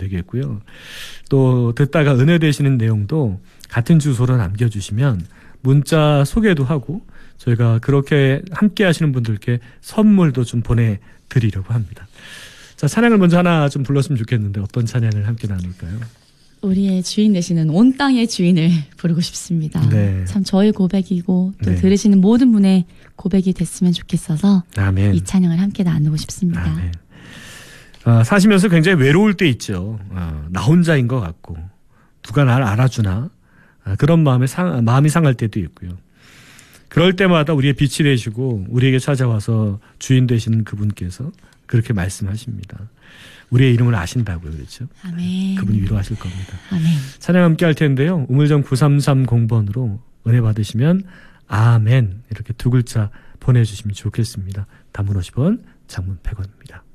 되겠고요. 또 듣다가 은혜 되시는 내용도 같은 주소로 남겨주시면 문자 소개도 하고 저희가 그렇게 함께 하시는 분들께 선물도 좀 보내드리려고 합니다. 자, 찬양을 먼저 하나 좀 불렀으면 좋겠는데 어떤 찬양을 함께 나눌까요? 우리의 주인 되시는 온 땅의 주인을 부르고 싶습니다. 네. 참 저의 고백이고 또 네. 들으시는 모든 분의 고백이 됐으면 좋겠어서 아멘. 이 찬양을 함께 나누고 싶습니다. 아멘. 사시면서 굉장히 외로울 때 있죠. 나 혼자인 것 같고 누가 나를 알아주나 그런 마음이 상할 때도 있고요. 그럴 때마다 우리의 빛이 되시고 우리에게 찾아와서 주인 되시는 그분께서 그렇게 말씀하십니다. 우리의 이름을 아신다고요. 그렇죠? 아멘. 그분이 위로하실 겁니다. 아멘. 찬양 함께 할 텐데요. 우물정 9330번으로 은혜 받으시면 아멘 이렇게 두 글자 보내주시면 좋겠습니다. 단문 50원, 장문 100원입니다.